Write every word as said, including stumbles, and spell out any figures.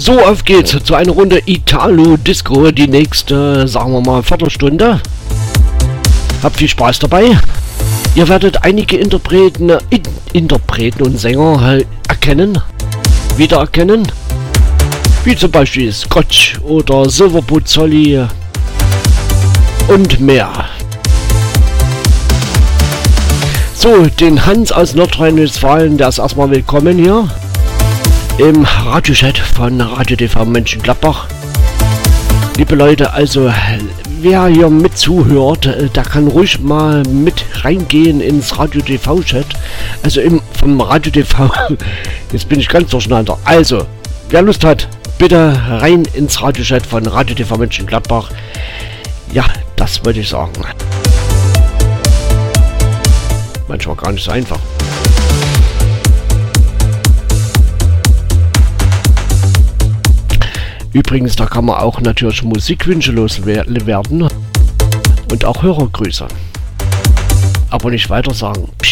So, auf geht's zu einer Runde Italo-Disco, die nächste, sagen wir mal, Viertelstunde. Habt viel Spaß dabei. Ihr werdet einige Interpreten, in, Interpreten und Sänger halt erkennen, wiedererkennen. Wie zum Beispiel Scotch oder Silver Pozzoli und mehr. So, den Hans aus Nordrhein-Westfalen, der ist erstmal willkommen hier im Radiochat von Radio T V Mönchengladbach. Liebe Leute, also wer hier mit zuhört, der kann ruhig mal mit reingehen ins Radio T V-Chat. Also im, vom Radio T V, jetzt bin ich ganz durcheinander. Also, wer Lust hat, bitte rein ins Radiochat von Radio T V Mönchengladbach. Ja, das wollte ich sagen. Manchmal gar nicht so einfach. Übrigens, da kann man auch natürlich Musikwünsche loswerden und auch Hörergrüße. Aber nicht weiter sagen.